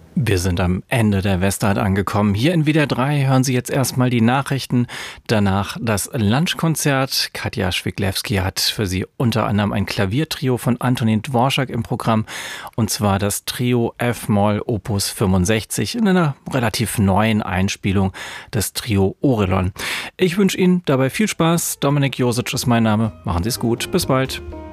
Wir sind am Ende der Westart angekommen. Hier in WDR 3 hören Sie jetzt erstmal die Nachrichten, danach das Lunchkonzert. Katja Schwiglewski hat für Sie unter anderem ein Klaviertrio von Antonin Dvorak im Programm, und zwar das Trio F-Moll Opus 65 in einer relativ neuen Einspielung des Trio Orelon. Ich wünsche Ihnen dabei viel Spaß. Dominik Josic ist mein Name. Machen Sie es gut. Bis bald.